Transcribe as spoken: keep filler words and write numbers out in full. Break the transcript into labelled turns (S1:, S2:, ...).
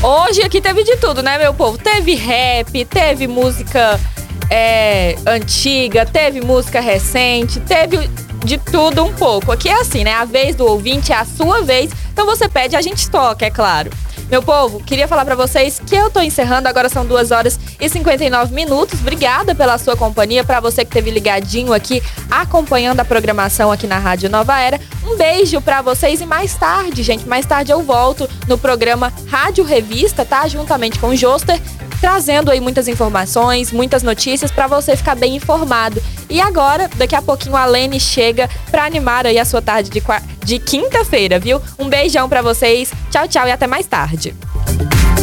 S1: Hoje aqui teve de tudo, né, meu povo? Teve rap, teve música é, antiga, teve música recente, teve de tudo um pouco. Aqui é assim, né? A vez do ouvinte é a sua vez, então você pede, a gente toca, é claro. Meu povo, queria falar pra vocês que eu tô encerrando, agora são duas horas e cinquenta e nove minutos. Obrigada pela sua companhia, pra você que esteve ligadinho aqui, acompanhando a programação aqui na Rádio Nova Era. Um beijo pra vocês e mais tarde, gente, mais tarde eu volto no programa Rádio Revista, tá? Juntamente com o Joster, trazendo aí muitas informações, muitas notícias pra você ficar bem informado. E agora, daqui a pouquinho a Lene chega pra animar aí a sua tarde de, de quinta-feira, viu? Um beijão pra vocês, tchau, tchau e até mais tarde.